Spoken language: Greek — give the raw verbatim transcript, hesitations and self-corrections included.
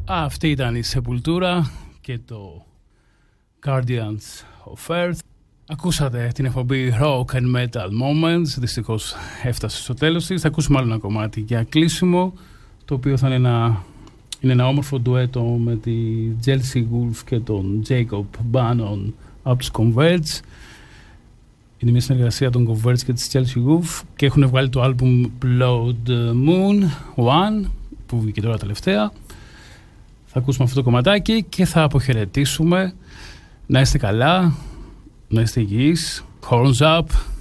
Αυτή ήταν η Sepultura και το Guardians of Earth. Ακούσατε την εκπομπή Rock and Metal Moments. Δυστυχώς έφτασε στο τέλος της. Θα ακούσουμε άλλο ένα κομμάτι για κλείσιμο, το οποίο θα είναι ένα, είναι ένα όμορφο ντουέτο με τη Chelsea Wolfe και τον Jacob Bannon από τους Converge. Είναι μια συνεργασία των Converge και της Chelsea Wolfe και έχουν βγάλει το άλμπουμ Blood Moon One που βγήκε τώρα τελευταία. Θα ακούσουμε αυτό το κομματάκι και θα αποχαιρετήσουμε. Να είστε καλά, να είστε υγιείς. Horns up.